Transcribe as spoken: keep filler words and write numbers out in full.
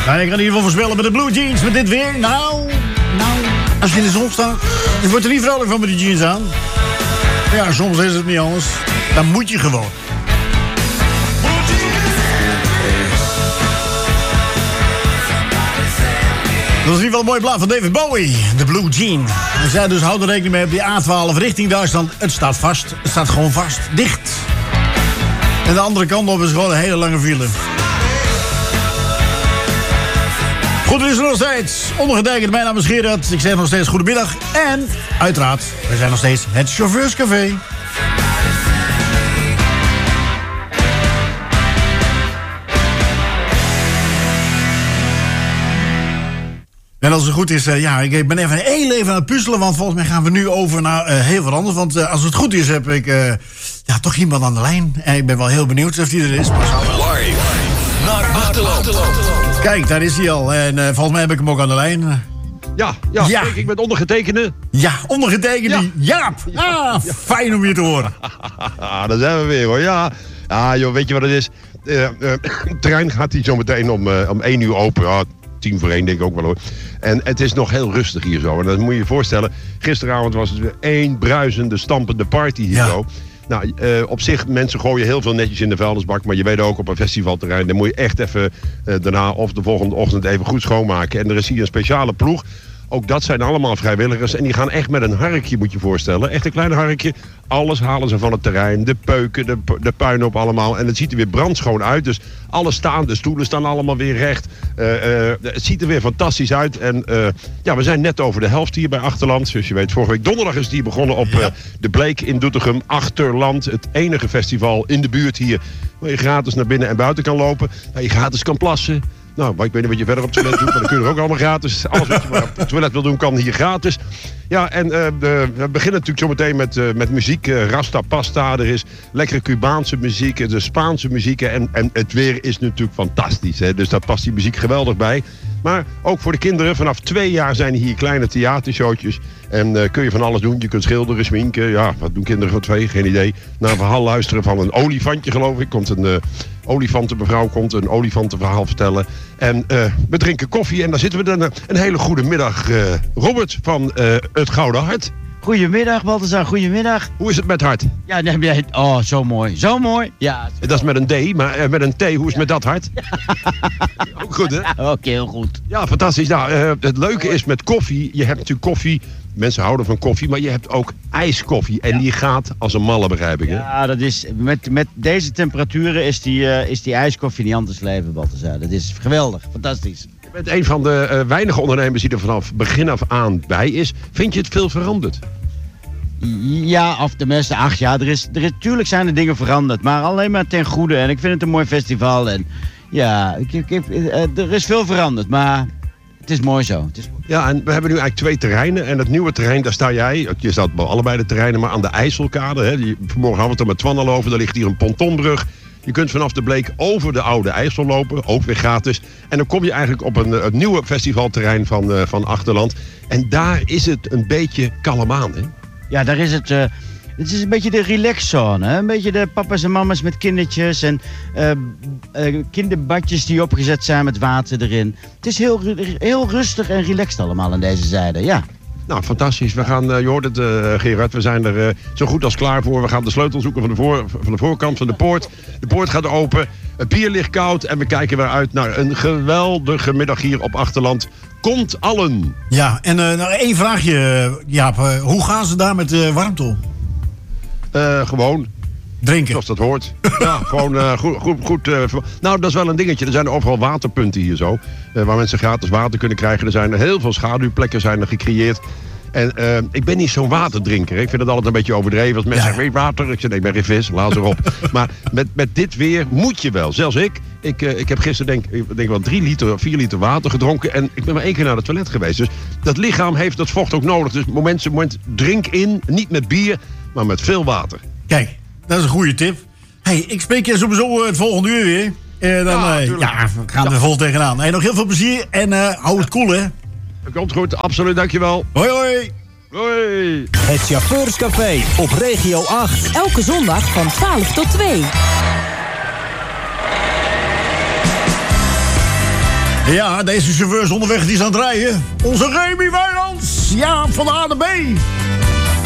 Nou, ik kan in ieder geval voorspellen met de blue jeans met dit weer. Nou, nou, als je in de zon staat, je wordt er niet vrolijk van met die jeans aan. Ja, soms is het niet anders. Dan moet je gewoon. Dat is in ieder geval een mooi plaat van David Bowie, de Blue Jean. En zij dus houden rekening mee op die A twaalf richting Duitsland. Het staat vast, het staat gewoon vast, dicht. En de andere kant op is gewoon een hele lange file. Goed, er is er nog steeds. Ondergetekend, mijn naam is Gerard. Ik zeg nog steeds goedemiddag. En uiteraard, we zijn nog steeds het Chauffeurscafé. En als het goed is, uh, ja, ik ben even heel even aan het puzzelen, want volgens mij gaan we nu over naar uh, heel wat anders. Want uh, als het goed is, heb ik uh, ja, toch iemand aan de lijn. En ik ben wel heel benieuwd of die er is. Maar live naar Achterland. Kijk, daar is hij al. En uh, volgens mij heb ik hem ook aan de lijn. Ja, ja, ja. Kijk, ik ben ondergetekende. Ja, ondergetekende. Ja. Jaap. Ah, ja. Fijn om je te horen. Daar zijn we weer, hoor. Ja, ah, joh, weet je wat het is? Uh, uh, het terrein gaat hier zo meteen om, uh, om één uur open. Ja, tien voor één denk ik ook wel, hoor. En het is nog heel rustig hier zo. En dat moet je je voorstellen. Gisteravond was het weer één bruisende, stampende party hier ja. zo. Nou, uh, op zich, mensen gooien heel veel netjes in de vuilnisbak. Maar je weet ook, op een festivalterrein, dan moet je echt even uh, daarna of de volgende ochtend even goed schoonmaken. En er is hier een speciale ploeg. Ook dat zijn allemaal vrijwilligers. En die gaan echt met een harkje, moet je je voorstellen. Echt een klein harkje. Alles halen ze van het terrein. De peuken, de, de puinhoop allemaal. En het ziet er weer brandschoon uit. Dus alles staan, de stoelen staan allemaal weer recht. Uh, uh, het ziet er weer fantastisch uit. En uh, ja, we zijn net over de helft hier bij Achterland. Zoals je weet, vorige week donderdag is het hier begonnen op uh, de Bleek in Doetinchem. Achterland, het enige festival in de buurt hier. Waar je gratis naar binnen en buiten kan lopen. Waar je gratis kan plassen. Nou, ik weet niet wat je verder op het toilet doet, maar dan kun je er ook allemaal gratis. Alles wat je maar op het toilet wil doen, kan hier gratis. Ja, en uh, de, we beginnen natuurlijk zo meteen met, uh, met muziek. Uh, Rasta Pasta, er is lekkere Cubaanse muziek, de Spaanse muziek. En, en het weer is natuurlijk fantastisch, hè? Dus daar past die muziek geweldig bij. Maar ook voor de kinderen, vanaf twee jaar zijn hier kleine theatershowtjes. En uh, kun je van alles doen. Je kunt schilderen, sminken. Ja, wat doen kinderen van twee? Geen idee. Naar een verhaal luisteren van een olifantje, geloof ik. Komt een uh, olifantenmevrouw komt een olifantenverhaal vertellen. En uh, we drinken koffie en daar zitten we dan. Uh, een hele goede middag, uh, Robert van uh, Het Gouden Hart. Goedemiddag, Balthazar, goedemiddag. Hoe is het met hart? Ja, nee, nee, oh, zo mooi, zo mooi. Ja, zo. Dat is met een D, maar uh, met een T, hoe is het ja. met dat hart? Ook goed, hè? Ja, ook okay, heel goed. Ja, fantastisch. Nou, uh, het leuke is met koffie, je hebt natuurlijk koffie, mensen houden van koffie, maar je hebt ook ijskoffie. En ja. die gaat als een malle, begrijp ik, hè? Ja, dat is, met, met deze temperaturen is die, uh, is die ijskoffie niet anders leven, Balthazar. Dat is geweldig, fantastisch. Je bent een van de uh, weinige ondernemers die er vanaf begin af aan bij is. Vind je het veel veranderd? Ja, of de mensen, ach ja, er is, er is, tuurlijk zijn er dingen veranderd, maar alleen maar ten goede. En ik vind het een mooi festival en ja, ik, ik, ik, er is veel veranderd, maar het is mooi zo. Het is... Ja, en we hebben nu eigenlijk twee terreinen en het nieuwe terrein, daar sta jij, je staat bij allebei de terreinen, maar aan de IJsselkade, hè, die, vanmorgen hadden we het er met Twan al over, daar ligt hier een pontonbrug. Je kunt vanaf de Bleek over de oude IJssel lopen, ook weer gratis. En dan kom je eigenlijk op een, een nieuwe festivalterrein van, uh, van Achterland. En daar is het een beetje kalm aan, hè? Ja, daar is het... Uh, het is een beetje de relaxzone, hè? Een beetje de papa's en mama's met kindertjes en uh, uh, kinderbadjes die opgezet zijn met water erin. Het is heel, heel rustig en relaxed allemaal aan deze zijde, ja. Nou, fantastisch. We gaan, uh, je hoort het, uh, Gerard, we zijn er uh, zo goed als klaar voor. We gaan de sleutel zoeken van de, voor, van de voorkant van de poort. De poort gaat open, het bier ligt koud en we kijken weer uit naar een geweldige middag hier op Achterland. Komt allen! Ja, en uh, nou één vraagje, Jaap. Uh, hoe gaan ze daar met uh, warmte om? Uh, gewoon. Drinken. Zoals dat hoort. Ja, gewoon uh, goed. goed, goed uh, nou, dat is wel een dingetje. Er zijn overal waterpunten hier zo. Uh, waar mensen gratis water kunnen krijgen. Er zijn er heel veel schaduwplekken zijn er gecreëerd. En uh, ik ben niet zo'n waterdrinker. Ik vind het altijd een beetje overdreven. Als mensen ja. zeggen, weet water? Ik zeg, nee, ik ben geen vis. Laat ze erop. Maar met, met dit weer moet je wel. Zelfs ik. Ik, uh, ik heb gisteren denk ik denk wel drie liter, vier liter water gedronken. En ik ben maar één keer naar het toilet geweest. Dus dat lichaam heeft dat vocht ook nodig. Dus moment, moment drink in. Niet met bier, maar met veel water. Kijk, dat is een goede tip. Hey, ik spreek je sowieso het volgende uur weer. En dan ja, uh, ja, we gaan ja. er vol tegenaan. Hey, nog heel veel plezier en uh, hou het koel, hè. Komt goed, absoluut, dankjewel. Hoi, hoi. Hoi. Het Chauffeurscafé op Regio acht. Elke zondag van twaalf tot twee. Ja, deze chauffeur is onderweg, die is aan het rijden. Onze Remy Wijnands. Ja, van de A naar B.